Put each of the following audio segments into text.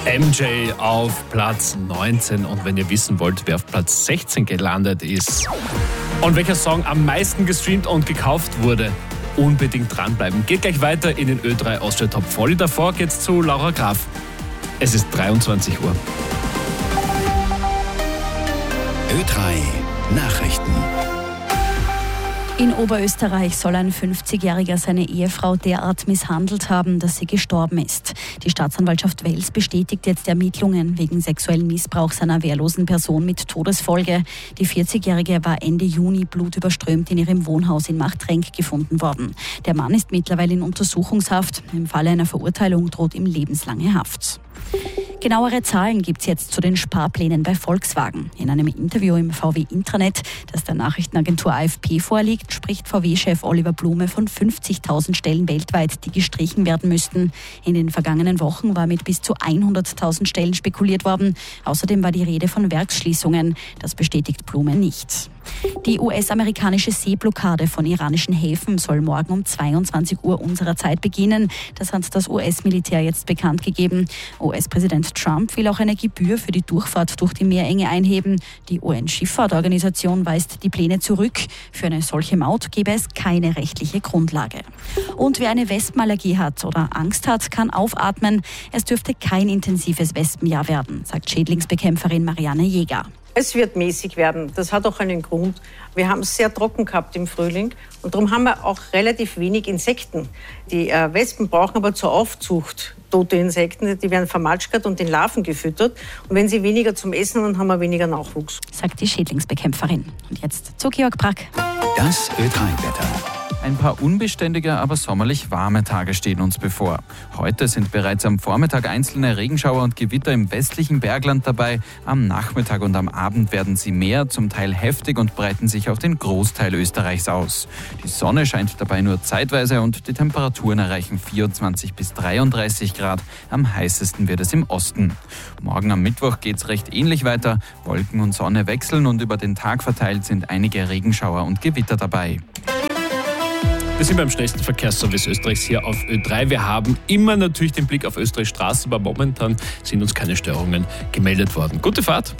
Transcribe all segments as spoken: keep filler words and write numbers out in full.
M J auf Platz neunzehn. Und wenn ihr wissen wollt, wer auf Platz sechzehn gelandet ist und welcher Song am meisten gestreamt und gekauft wurde, unbedingt dranbleiben. Geht gleich weiter in den Ö drei Austria Top vierzig. Davor geht's zu Laura Graf. Es ist dreiundzwanzig Uhr. Ö drei Nachrichten. In Oberösterreich soll ein fünfzigjähriger seine Ehefrau derart misshandelt haben, dass sie gestorben ist. Die Staatsanwaltschaft Wels bestätigt jetzt Ermittlungen wegen sexuellen Missbrauchs einer wehrlosen Person mit Todesfolge. Die vierzigjährige war Ende Juni blutüberströmt in ihrem Wohnhaus in Machtrenk gefunden worden. Der Mann ist mittlerweile in Untersuchungshaft. Im Falle einer Verurteilung droht ihm lebenslange Haft. Genauere Zahlen gibt es jetzt zu den Sparplänen bei Volkswagen. In einem Interview im V W Intranet, das der Nachrichtenagentur A F P vorliegt, spricht V W-Chef Oliver Blume von fünfzigtausend Stellen weltweit, die gestrichen werden müssten. In den vergangenen Wochen war mit bis zu hunderttausend Stellen spekuliert worden. Außerdem war die Rede von Werksschließungen. Das bestätigt Blume nicht. Die U S-amerikanische Seeblockade von iranischen Häfen soll morgen um zweiundzwanzig Uhr unserer Zeit beginnen. Das hat das U S-Militär jetzt bekannt gegeben. U S-Präsident Trump will auch eine Gebühr für die Durchfahrt durch die Meerenge einheben. Die U N-Schifffahrtorganisation weist die Pläne zurück. Für eine solche Maut gäbe es keine rechtliche Grundlage. Und wer eine Wespenallergie hat oder Angst hat, kann aufatmen. Es dürfte kein intensives Wespenjahr werden, sagt Schädlingsbekämpferin Marianne Jäger. Es wird mäßig werden. Das hat auch einen Grund. Wir haben es sehr trocken gehabt im Frühling und darum haben wir auch relativ wenig Insekten. Die äh, Wespen brauchen aber zur Aufzucht tote Insekten. Die werden vermatschert und in Larven gefüttert. Und wenn sie weniger zum Essen haben, haben wir weniger Nachwuchs. Sagt die Schädlingsbekämpferin. Und jetzt zu Georg Brack. Das Ö drei Wetter. Ein paar unbeständige, aber sommerlich warme Tage stehen uns bevor. Heute sind bereits am Vormittag einzelne Regenschauer und Gewitter im westlichen Bergland dabei. Am Nachmittag und am Abend werden sie mehr, zum Teil heftig und breiten sich auf den Großteil Österreichs aus. Die Sonne scheint dabei nur zeitweise und die Temperaturen erreichen vierundzwanzig bis dreiunddreißig Grad. Am heißesten wird es im Osten. Morgen am Mittwoch geht es recht ähnlich weiter. Wolken und Sonne wechseln und über den Tag verteilt sind einige Regenschauer und Gewitter dabei. Wir sind beim schnellsten Verkehrsservice Österreichs hier auf Ö drei. Wir haben immer natürlich den Blick auf Österreichs Straßen, aber momentan sind uns keine Störungen gemeldet worden. Gute Fahrt!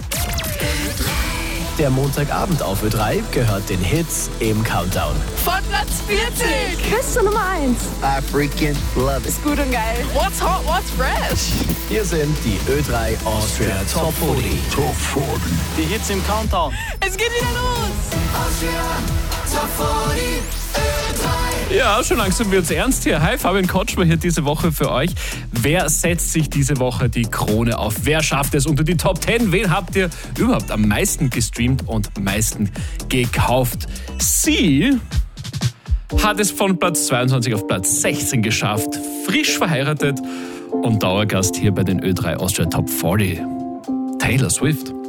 Der Montagabend auf Ö drei gehört den Hits im Countdown. Von Platz vierzig! Bis zur Nummer eins. I freaking love it. Ist gut und geil. What's hot, what's fresh? Hier sind die Ö drei Austria Top vierzig. Top vierzig. Die Hits im Countdown. Es geht wieder los! Austria Top vierzig. Ö drei. Ja, schon langsam wird's ernst hier. Hi, Fabian Kotschmer hier diese Woche für euch. Wer setzt sich diese Woche die Krone auf? Wer schafft es unter die Top zehn? Wen habt ihr überhaupt am meisten gestreamt und am meisten gekauft? Sie hat es von Platz zweiundzwanzig auf Platz sechzehn geschafft. Frisch verheiratet und Dauergast hier bei den Ö drei Austria Top vierzig. Taylor Swift.